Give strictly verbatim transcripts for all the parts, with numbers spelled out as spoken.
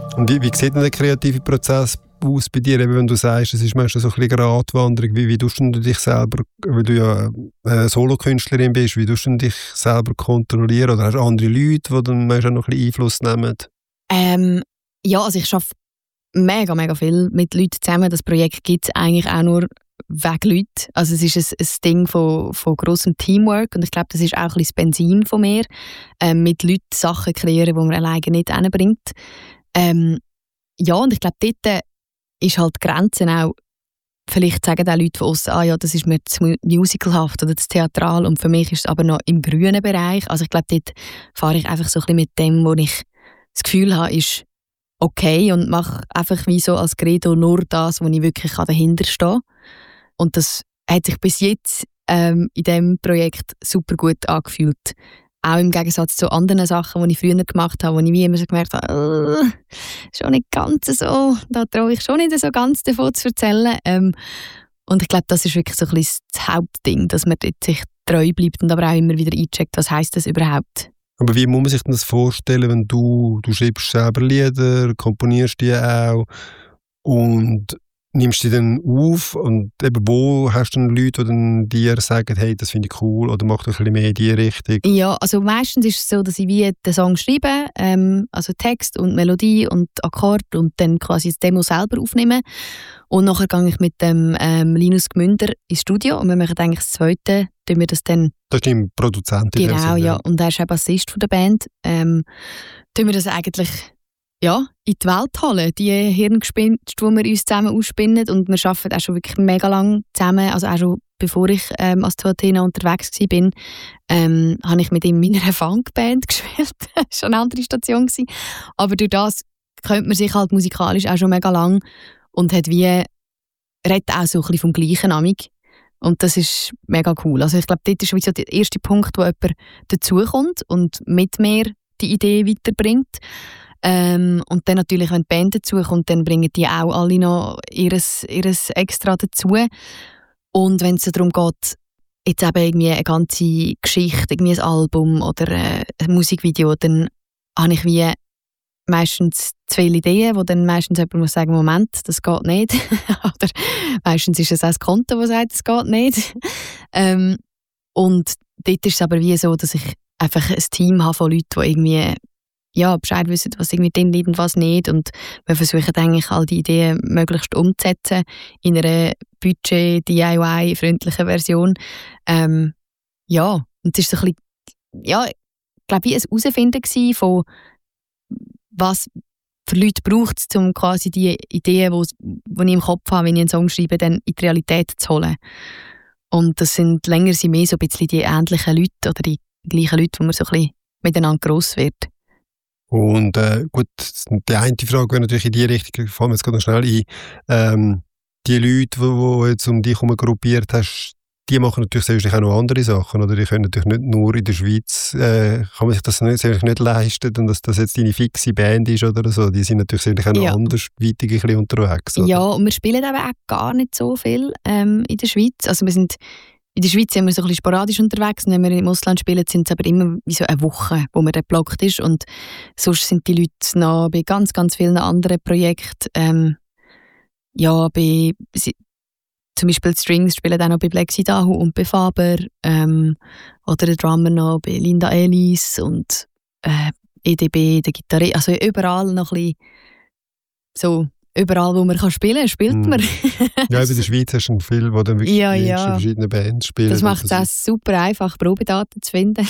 Und wie, wie sieht denn der kreative Prozess aus bei dir, eben wenn du sagst, es ist meistens so ein bisschen Gratwanderung, wie, wie tust du dich selber, weil du ja eine Solokünstlerin bist, wie tust du dich selber kontrollieren, oder hast du andere Leute, die dann manchmal auch noch ein bisschen Einfluss nehmen? Ähm, ja, also ich arbeite mega, mega viel mit Leuten zusammen. Das Projekt gibt es eigentlich auch nur wegen Leuten. Also es ist ein, ein Ding von, von grossem Teamwork und ich glaube, das ist auch ein bisschen das Benzin von mir, ähm, mit Leuten Sachen kreieren, die man alleine nicht hinbringt. Ähm, ja, und ich glaube, dort ist halt die Grenze auch, vielleicht sagen auch Leute von uns, ah ja, das ist mir zu musicalhaft oder zu theatral, und für mich ist es aber noch im grünen Bereich. Also ich glaube, dort fahre ich einfach so ein bisschen mit dem, wo ich das Gefühl habe, ist okay, und mache einfach wie so als Credo nur das, wo ich wirklich dahinter stehe. Und das hat sich bis jetzt ähm, in diesem Projekt super gut angefühlt. Auch im Gegensatz zu anderen Sachen, die ich früher gemacht habe, wo ich wie immer so gemerkt habe, äh, schon nicht ganz so, da traue ich schon nicht so ganz davon zu erzählen. Ähm, und ich glaube, das ist wirklich so ein bisschen das Hauptding, dass man dort sich treu bleibt und aber auch immer wieder eincheckt, was heisst das überhaupt. Aber wie muss man sich das vorstellen, wenn du, du schreibst selber Lieder, komponierst die auch und nimmst die dann auf, und eben wo hast du dann Leute, die dann dir sagen, hey, das finde ich cool, oder mach doch ein bisschen mehr in die Richtung? Ja, also meistens ist es so, dass ich wie den Song schreibe, ähm, also Text und Melodie und Akkord, und dann quasi das Demo selber aufnehme. Und nachher gehe ich mit dem ähm, Linus Gmünder ins Studio und wir machen eigentlich das Zweite, tun wir das dann... Das ist dein Produzent in dem Genau, Sinne, ja. Und er ist auch Bassist von der Band. Ähm, tun wir das eigentlich... ja, in die Welt holen, die Hirngespinste, die wir uns zusammen ausspinnen. Und wir arbeiten auch schon wirklich mega lang zusammen. Also auch schon bevor ich ähm, als Tuatena unterwegs war, ähm, habe ich mit ihm in einer Funkband gespielt. Das war schon eine andere Station gewesen. Aber durch das kennt man sich halt musikalisch auch schon mega lang und hat wie, redet auch so ein bisschen vom Gleichen amig. Und das ist mega cool. Also ich glaube, dort ist so der erste Punkt, wo jemand dazukommt und mit mir die Idee weiterbringt. Ähm, und dann natürlich, wenn die Band dazukommt, dann bringen die auch alle noch ihres, ihres Extra dazu. Und wenn es so darum geht, jetzt eben irgendwie eine ganze Geschichte, irgendwie ein Album oder ein Musikvideo, dann habe ich wie meistens zwei Ideen, wo dann meistens jemand muss sagen, Moment, das geht nicht. Oder meistens ist es auch das Konto, das sagt, das geht nicht. ähm, und dort ist es aber wie so, dass ich einfach ein Team habe von Leuten, die irgendwie ja, Bescheid wissen, was irgendwie drin liegt und was nicht. Und wir versuchen eigentlich, all die Ideen möglichst umzusetzen in einer Budget-D I Y-freundlichen Version. Ähm, ja, und es war so ein bisschen, ja, ich glaube, wie ein Herausfinden von, was für Leute braucht es, um quasi die Ideen, die ich im Kopf habe, wenn ich einen Song schreibe, dann in die Realität zu holen. Und das sind länger sind mehr so ein bisschen die ähnlichen Leute oder die gleichen Leute, wo man so ein bisschen miteinander gross wird. Und äh, gut, die eine Frage wäre natürlich in die Richtung, fallen wir jetzt gerade noch schnell ein, ähm, die Leute, die du jetzt um dich herum gruppiert hast, die machen natürlich selbstverständlich auch noch andere Sachen, oder die können natürlich nicht nur in der Schweiz, äh, kann man sich das nicht, nicht leisten, und dass das jetzt deine fixe Band ist oder so, die sind natürlich selbstverständlich auch noch ja. andersweitig ein bisschen unterwegs. Oder? Ja, und wir spielen eben auch gar nicht so viel ähm, in der Schweiz, also wir sind in der Schweiz sind wir so ein bisschen sporadisch unterwegs, und wenn wir im Ausland spielen, sind es aber immer wie so eine Woche, wo man dann blockt ist, und sonst sind die Leute noch bei ganz, ganz vielen anderen Projekten, ähm, ja, bei, zum Beispiel die Strings spielen auch noch bei Black Sidahu und bei Faber, ähm, oder der Drummer noch bei Linda Ellis und äh, E D B, der Gitarrist, also überall noch ein bisschen so. Überall, wo man kann spielen kann, spielt mm. man. Ja, in der Schweiz hast du viele, die dann wirklich ja, in ja. verschiedenen Bands spielen. Das macht es auch super einfach, Probedaten zu finden.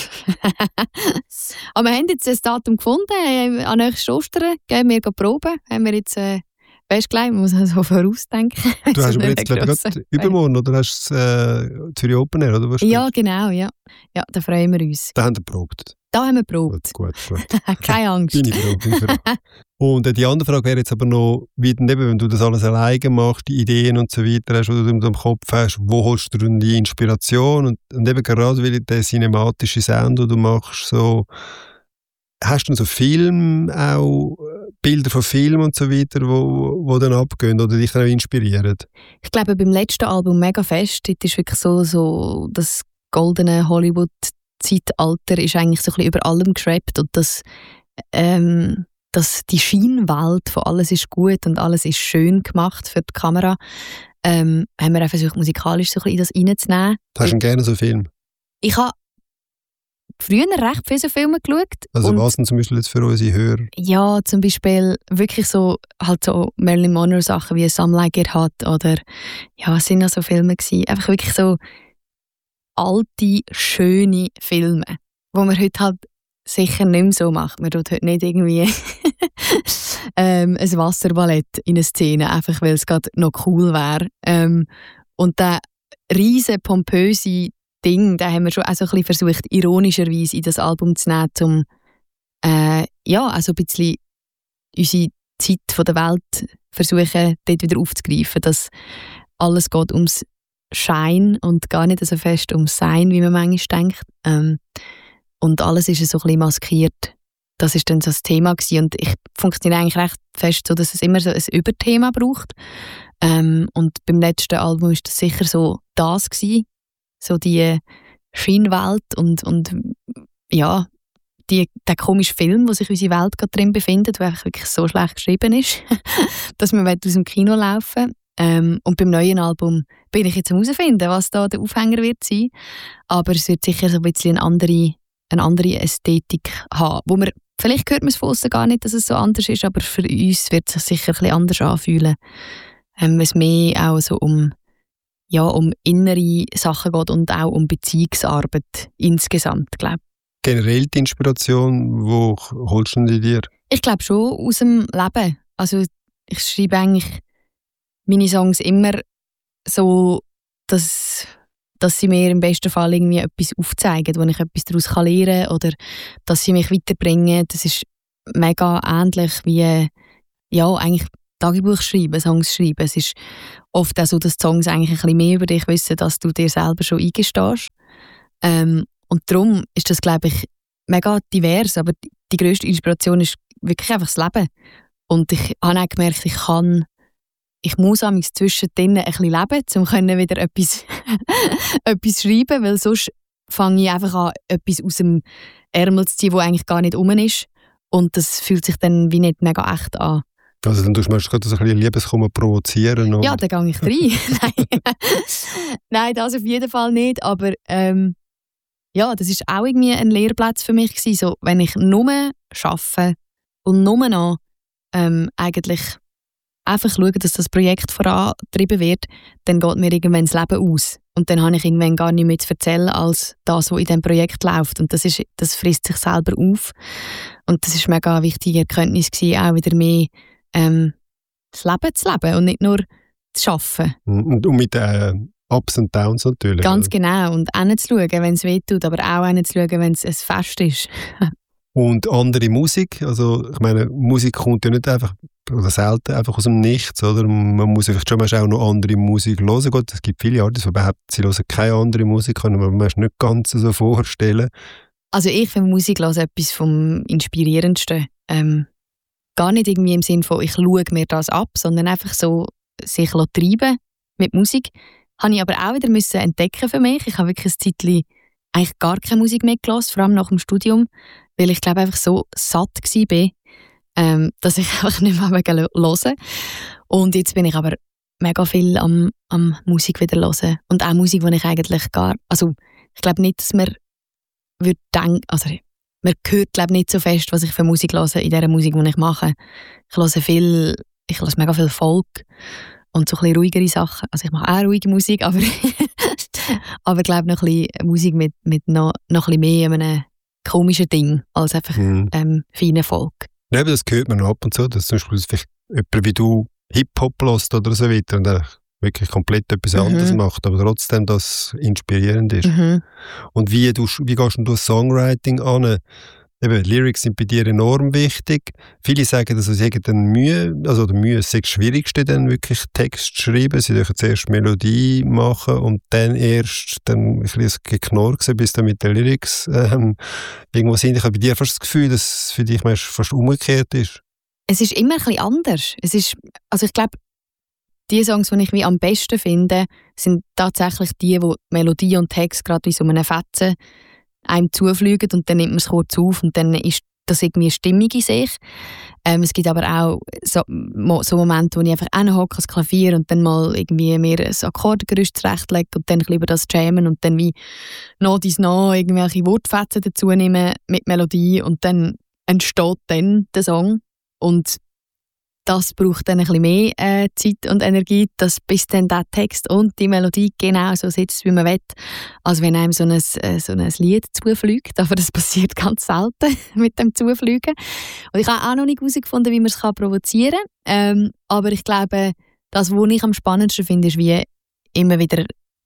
Aber wir haben jetzt ein Datum gefunden, an nächstes Ostern gehen wir proben. Haben wir jetzt äh, festgelegt, man muss also vorausdenken. Du hast aber jetzt, glaube ich, gerade übermorgen, oder hast du äh, Zürich Open Air, oder was? Ja, genau, ja. Ja, da freuen wir uns. Da haben wir geprobt. Da haben wir geprobt. Gut, gut. gut. Keine Angst. Deine Probe. Und äh, die andere Frage wäre jetzt aber noch, wie denn eben, wenn du das alles alleine machst, die Ideen und so weiter hast, die du in deinem Kopf hast, wo holst du denn die Inspiration? Und, und eben gerade weil der cinematische Sound, den du machst, so, hast du so Film, auch Bilder von Filmen und so weiter, wo, wo dann abgehen oder dich dann auch inspirieren? Ich glaube, beim letzten Album mega fest, das ist wirklich so, so das goldene Hollywood Zeitalter ist eigentlich so ein bisschen über allem geschraubt, und das ähm, dass die Scheinwelt von alles ist gut und alles ist schön gemacht für die Kamera, ähm, haben wir auch versucht, musikalisch so ein bisschen in das reinzunehmen. Hast du gerne so einen Film? Ich habe früher recht viele so Filme geschaut. Also was denn zum Beispiel jetzt für unsere Hörer? Ja, zum Beispiel wirklich so, halt so Marilyn Monroe Sachen wie Some Like It Hot oder ja, es sind noch so Filme gewesen. Einfach wirklich so alte, schöne Filme, wo man heute halt sicher nicht mehr so macht. Man tut heute nicht irgendwie ähm, ein Wasserballett in eine Szene, einfach weil es gerade noch cool wäre. Ähm, und der riesen pompöse Ding, da haben wir schon auch so ein bisschen versucht, ironischerweise in das Album zu nehmen, um äh, ja, also ein bisschen unsere Zeit von der Welt versuchen, dort wieder aufzugreifen, dass alles geht ums Schein und gar nicht so fest ums Sein, wie man manchmal denkt. Ähm, und alles ist so ein bisschen maskiert. Das war dann so das Thema gewesen. Und ich funktioniere eigentlich recht fest so, dass es immer so ein Überthema braucht. Ähm, und beim letzten Album war das sicher so das gewesen. So die Scheinwelt und, und ja, die, der komische Film, wo sich unsere Welt gerade drin befindet, der einfach wirklich so schlecht geschrieben ist, dass wir aus dem Kino laufen. Ähm, und beim neuen Album bin ich jetzt am herausfinden, was da der Aufhänger wird sein. Aber es wird sicher so ein bisschen eine andere, eine andere Ästhetik haben. Wo man, vielleicht hört man es von außen gar nicht, dass es so anders ist, aber für uns wird es sich sicher ein bisschen anders anfühlen. Ähm, wenn es mehr auch so um ja, um innere Sachen geht und auch um Beziehungsarbeit insgesamt, glaube ich. Generell die Inspiration, wo holst du die dir? Ich glaube schon aus dem Leben. Also ich schreibe eigentlich meine Songs immer so, dass, dass sie mir im besten Fall irgendwie etwas aufzeigen, wo ich etwas daraus lernen kann oder dass sie mich weiterbringen. Das ist mega ähnlich wie ja, eigentlich Tagebuch schreiben, Songs schreiben. Es ist oft auch so, dass die Songs eigentlich ein bisschen mehr über dich wissen, dass du dir selber schon eingestehst. Ähm, und darum ist das, glaube ich, mega divers, aber die, die grösste Inspiration ist wirklich einfach das Leben. Und ich habe auch gemerkt, ich kann, ich muss amigs zwischendrin ein bisschen leben, um können wieder etwas, etwas schreiben, weil sonst fange ich einfach an, etwas aus dem Ärmel zu ziehen, das eigentlich gar nicht rum ist. Und das fühlt sich dann wie nicht mega echt an. Also dann tust du gerade so ein bisschen Liebeskummer provozieren? Oder? Ja, dann gehe ich rein. Nein. Nein, das auf jeden Fall nicht. Aber ähm, ja, das war auch irgendwie ein Lehrplatz für mich gewesen. So, wenn ich nur arbeite und nur noch ähm, eigentlich einfach schaue, dass das Projekt vorangetrieben wird, dann geht mir irgendwann das Leben aus. Und dann habe ich irgendwann gar nichts mehr zu erzählen, als das, was in diesem Projekt läuft. Und das, ist, das frisst sich selber auf. Und das war eine mega wichtige Erkenntnis gewesen, auch wieder mehr Ähm, das Leben zu leben und nicht nur zu arbeiten. Und, und mit äh, Ups und Downs natürlich. Ganz oder? genau. Und hinzuschauen, wenn es weh tut, aber auch hinzuschauen, wenn es ein Fest ist. Und andere Musik, also ich meine, Musik kommt ja nicht einfach, oder selten einfach aus dem Nichts, oder? Man muss vielleicht schon mal auch noch andere Musik hören. Gut, es gibt viele Artists, die behaupten, sie hören keine andere Musik, kann man sich nicht ganz so vorstellen. Also ich finde Musik hören etwas vom Inspirierendsten. Ähm, Gar nicht irgendwie im Sinne von, ich schaue mir das ab, sondern einfach so sich treiben mit Musik. Habe ich aber auch wieder müssen entdecken für mich. Ich habe wirklich ein Zeitchen eigentlich gar keine Musik mehr gehört, vor allem nach dem Studium, weil ich glaube einfach so satt war, ähm, dass ich einfach nicht mehr hören wollte. Und jetzt bin ich aber mega viel am, am Musik wieder hören. Und auch Musik, die ich eigentlich gar... Also ich glaube nicht, dass man würde denken... Also, man hört, glaube nicht so fest, was ich für Musik höre in dieser Musik, die ich mache. Ich höre viel, ich höre mega viel Folk und so ein bisschen ruhigere Sachen. Also ich mache auch ruhige Musik, aber aber glaube noch ein bisschen Musik mit, mit noch, noch ein bisschen mehr einem komischen Ding als einfach mhm. ähm, feinen Folk. Ja, aber das hört man ab und zu, dass zum Beispiel vielleicht jemand wie du Hip-Hop hörst oder so weiter und er wirklich komplett etwas mhm. anderes macht, aber trotzdem das inspirierend ist. Mhm. Und wie, du, wie gehst du durch Songwriting an? Eben, Lyrics sind bei dir enorm wichtig. Viele sagen, dass es irgendeine Mühe, also die Mühe ist das Schwierigste, dann wirklich Text zu schreiben. Sie dürfen zuerst Melodie machen und dann erst dann ein bisschen Geknorr sehen, bis dann mit den Lyrics ähm, irgendwo sind. Ich habe bei dir fast das Gefühl, dass es für dich fast umgekehrt ist. Es ist immer ein bisschen anders. Es ist, also ich glaube, die Songs, die ich wie am besten finde, sind tatsächlich die, wo Melodie und Text gerade wie so einem Fetzen einem zufliegen und dann nimmt man es kurz auf und dann ist das irgendwie stimmig in sich. Ähm, es gibt aber auch so, so Momente, wo ich einfach hinhocke ans Klavier und dann mal irgendwie mir ein Akkordgerüst zurechtlege und dann ein bisschen über das jammen und dann wie noch dies noch irgendwelche Wortfetzen dazu nehmen mit Melodie und dann entsteht dann der Song. Und das braucht dann ein bisschen mehr äh, Zeit und Energie, dass bis dann der Text und die Melodie genau so sitzt, wie man will, als wenn einem so ein, äh, so ein Lied zufliegt. Aber das passiert ganz selten mit dem Zufliegen. Und ich habe auch noch nicht herausgefunden, wie man es provozieren kann. Ähm, aber ich glaube, das, was ich am spannendsten finde, ist, wie immer wieder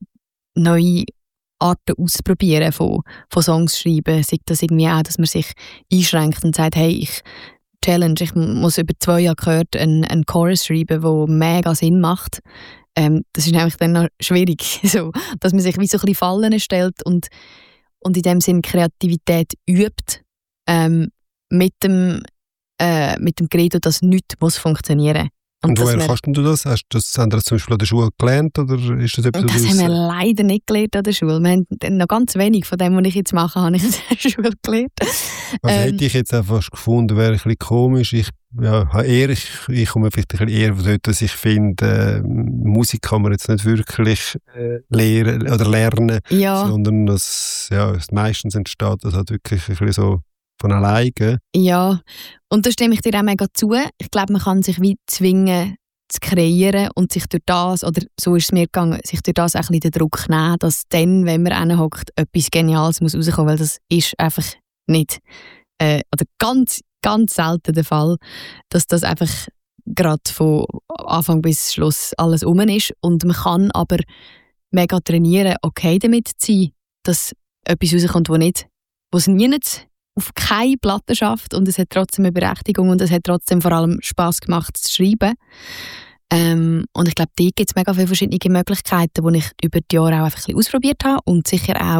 neue Arten ausprobieren von, von Songs schreiben. Sei das irgendwie auch, dass man sich einschränkt und sagt, hey, ich Challenge, ich muss über zwei Akkorde einen, einen Chorus schreiben, der mega Sinn macht. Ähm, das ist nämlich dann noch schwierig, so, dass man sich wie so ein bisschen Fallen stellt und, und in dem Sinn Kreativität übt ähm, mit dem äh, mit dem Credo, dass nichts muss funktionieren. Und, und woher kannst du das? Hast du das, haben das zum Beispiel an der Schule gelernt? Oder ist das etwas, das haben wir leider nicht gelernt an der Schule. Wir haben noch ganz wenig von dem, was ich jetzt mache, habe ich an der Schule gelernt. Also ähm, hätte ich jetzt einfach gefunden, wäre ein bisschen komisch. Ich, ja, eher, ich, ich komme vielleicht ein bisschen eher von dort, dass ich finde, äh, Musik kann man jetzt nicht wirklich äh, lehren oder lernen, ja. sondern dass, ja, meistens entsteht das halt wirklich ein bisschen so von alleine. Ja, und da stimme ich dir auch mega zu. Ich glaube, man kann sich wie zwingen zu kreieren und sich durch das, oder so ist es mir gegangen, sich durch das auch ein bisschen den Druck nehmen, dass dann, wenn man hinhockt, etwas Geniales muss rauskommen, weil das ist einfach nicht, äh, oder ganz, ganz selten der Fall, dass das einfach gerade von Anfang bis Schluss alles rum ist. Und man kann aber mega trainieren, okay damit zu sein, dass etwas rauskommt, wo nicht, wo es nie nicht auf keine Platte schafft und es hat trotzdem eine Berechtigung und es hat trotzdem vor allem Spass gemacht zu schreiben. Ähm, und ich glaube, da gibt es mega viele verschiedene Möglichkeiten, die ich über die Jahre auch einfach ein bisschen ausprobiert habe und sicher auch